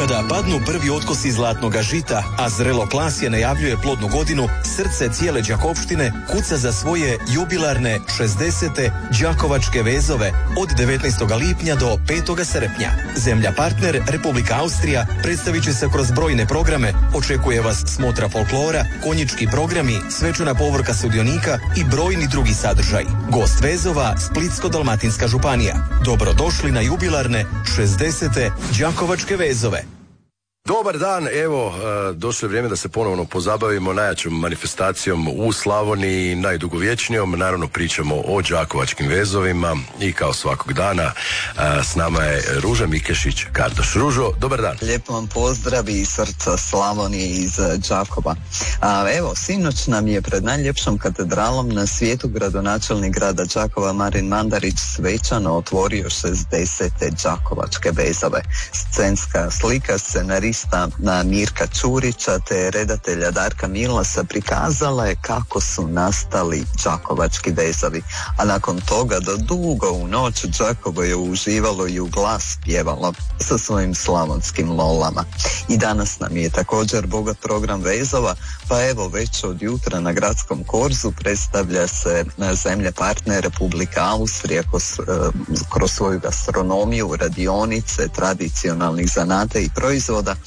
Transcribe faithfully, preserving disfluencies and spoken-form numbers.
Kada padnu prvi otkosi zlatnoga žita, a zrelo klasje najavljuje plodnu godinu, srce cijele Đakovštine kuca za svoje jubilarne šezdesete Đakovačke vezove od devetnaestog lipnja do petog srpnja. Zemlja partner Republika Austrija predstavit će se kroz brojne programe, očekuje vas smotra folklora, konjički programi, svečana povorka sudionika i brojni drugi sadržaj. Gost vezova Splitsko-dalmatinska županija. Dobrodošli na jubilarne šezdesete Đakovačke vezove. Dobar dan, evo, došlo je vrijeme da se ponovno pozabavimo najjačom manifestacijom u Slavoniji, najdugovječnijom. Naravno pričamo o Đakovačkim vezovima i kao svakog dana s nama je Ruža Mikešić-Kardoš. Ružo, dobar dan. Lijep vam pozdrav iz srca Slavonije iz Đakova. A, evo, sinoć nam je pred najljepšom katedralom na svijetu gradonačelnik grada Đakova Marin Mandarić svečano otvorio šezdesete Đakovačke vezove. Scenska slika scenarista na Mirka Čurića te redatelja Darka Milasa prikazala je kako su nastali Đakovački vezovi, a nakon toga do dugo u noć Đakovo je uživalo i u glas pjevalo sa svojim slavonskim lolama. I danas nam je također bogat program vezova, pa evo već od jutra na gradskom korzu predstavlja se zemlja partner Republika Austrija kroz, kroz svoju gastronomiju, radionice, tradicionalnih zanata i proizvoda,